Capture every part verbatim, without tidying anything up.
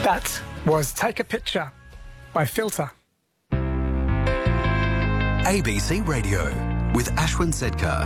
That was Take a Picture by Filter. A B C Radio with Ashwin Sedkar.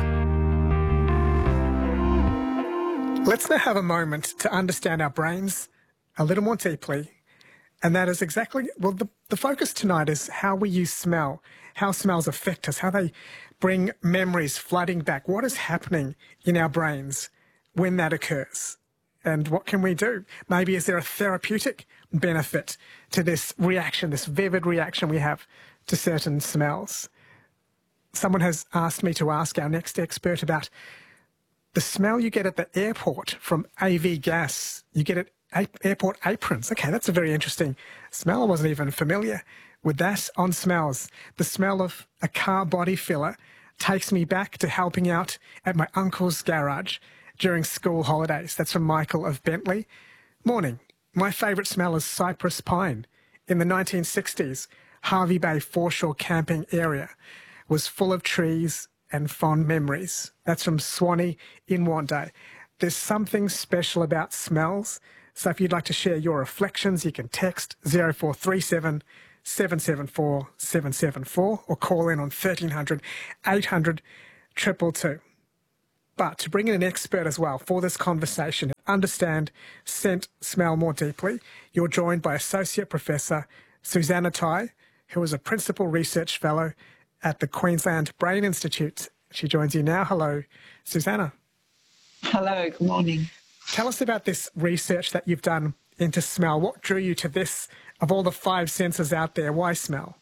Let's now have a moment to understand our brains a little more deeply. And that is exactly, well, the, the focus tonight is how we use smell, how smells affect us, how they bring memories flooding back. What is happening in our brains when that occurs? And what can we do? Maybe is there a therapeutic benefit to this reaction, this vivid reaction we have to certain smells? Someone has asked me to ask our next expert about the smell you get at the airport from A V gas. You get it at airport aprons. Okay, that's a very interesting smell. I wasn't even familiar with that. On smells, the smell of a car body filler takes me back to helping out at my uncle's garage during school holidays. That's from Michael of Bentley. Morning. My favourite smell is cypress pine. In the nineteen sixties, Harvey Bay foreshore camping area was full of trees and fond memories. That's from Swanee in Wandai. There's something special about smells. So if you'd like to share your reflections, you can text zero four three seven, seven seven four, seven seven four or call in on thirteen hundred, eight hundred, two two two. But to bring in an expert as well for this conversation, understand scent, smell more deeply, you're joined by Associate Professor Susannah Tai, who is a Principal Research Fellow at the Queensland Brain Institute. She joins you now. Hello, Susannah. Hello, good morning. Tell us about this research that you've done into smell. What drew you to this? Of all the five senses out there, why smell?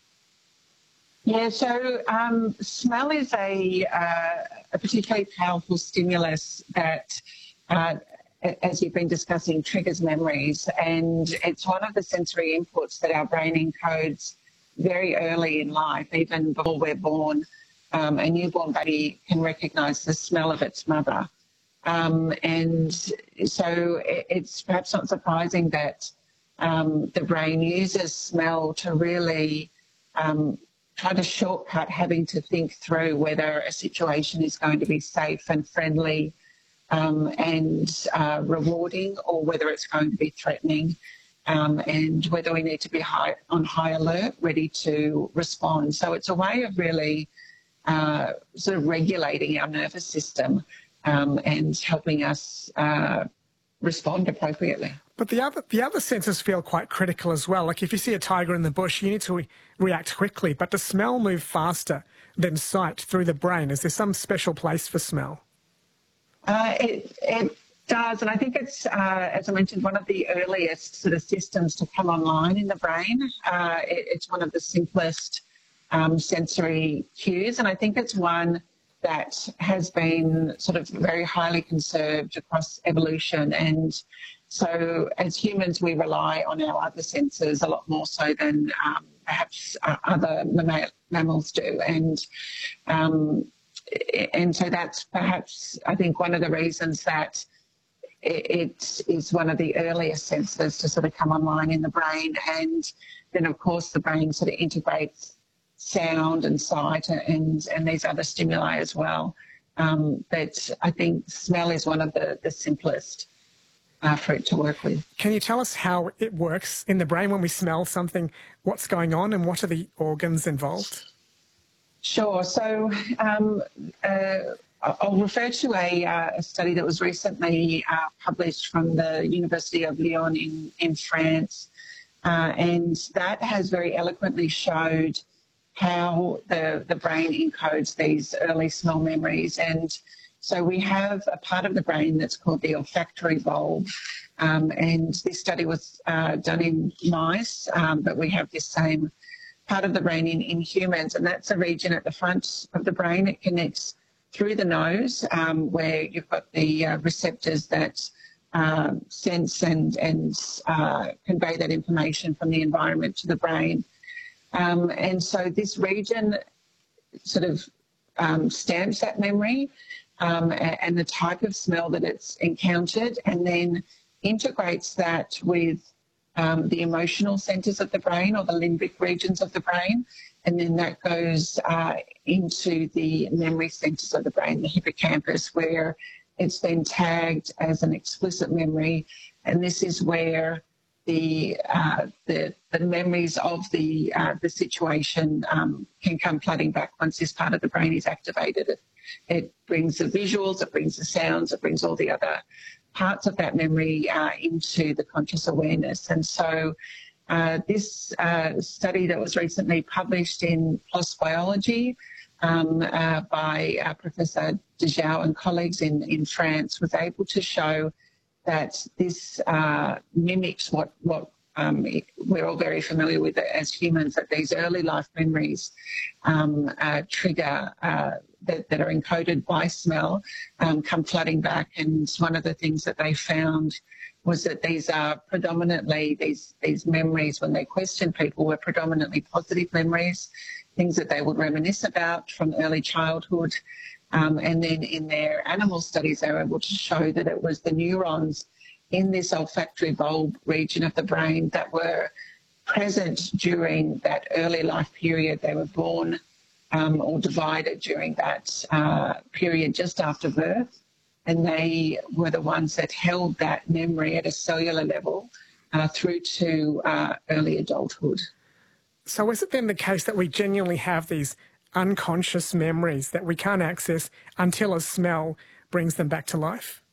Yeah, so um, smell is a, uh, a particularly powerful stimulus that, uh, as you've been discussing, triggers memories. And it's one of the sensory inputs that our brain encodes very early in life, even before we're born. Um, a newborn baby can recognise the smell of its mother. Um, and so it's perhaps not surprising that um, the brain uses smell to really um, try to shortcut having to think through whether a situation is going to be safe and friendly um, and uh, rewarding, or whether it's going to be threatening, um, and whether we need to be high, on high alert, ready to respond. So it's a way of really uh, sort of regulating our nervous system um, and helping us uh, respond appropriately. But the other the other senses feel quite critical as well. Like if you see a tiger in the bush, you need to re- react quickly. But does smell move faster than sight through the brain? Is there some special place for smell? Uh, it, it does, and I think it's, uh, as I mentioned, one of the earliest sort of systems to come online in the brain. Uh, it, it's one of the simplest um, sensory cues, and I think it's one that has been sort of very highly conserved across evolution. And so as humans, we rely on our other senses a lot more so than um, perhaps uh, other mamma- mammals do. And um, and so that's perhaps, I think, one of the reasons that it is one of the earliest senses to sort of come online in the brain. And then, of course, the brain sort of integrates sound and sight and, and these other stimuli as well. Um, but I think smell is one of the, the simplest uh, for it to work with. Can you tell us how it works in the brain when we smell something? What's going on and what are the organs involved? Sure. So um, uh, I'll refer to a, uh, a study that was recently uh, published from the University of Lyon in, in France, uh, and that has very eloquently showed how the, the brain encodes these early smell memories. And so we have a part of the brain that's called the olfactory bulb, um, and this study was uh, done in mice, um, but we have this same part of the brain in, in humans, and that's a region at the front of the brain. It connects through the nose, um, where you've got the uh, receptors that uh, sense and, and uh, convey that information from the environment to the brain. Um, and so this region sort of um, stamps that memory um, and, and the type of smell that it's encountered, and then integrates that with um, the emotional centres of the brain, or the limbic regions of the brain, and then that goes uh, into the memory centres of the brain, the hippocampus, where it's then tagged as an explicit memory. And this is where the uh, the, the memories of the uh, the situation um, can come flooding back once this part of the brain is activated. It, it brings the visuals, it brings the sounds, it brings all the other parts of that memory uh, into the conscious awareness. And so uh, this uh, study that was recently published in PLOS Biology um, uh, by uh, Professor Dejau and colleagues in, in France was able to show that this uh, mimics what, what um, it, we're all very familiar with as humans, that these early life memories um, uh, trigger uh, that, that are encoded by smell um, come flooding back. And one of the things that they found was that these are predominantly, these, these memories, when they questioned people, were predominantly positive memories, things that they would reminisce about from early childhood. Um, and then in their animal studies, they were able to show that it was the neurons in this olfactory bulb region of the brain that were present during that early life period. They were born um, or divided during that uh, period just after birth. And they were the ones that held that memory at a cellular level uh, through to uh, early adulthood. So is it then the case that we genuinely have these unconscious memories that we can't access until a smell brings them back to life?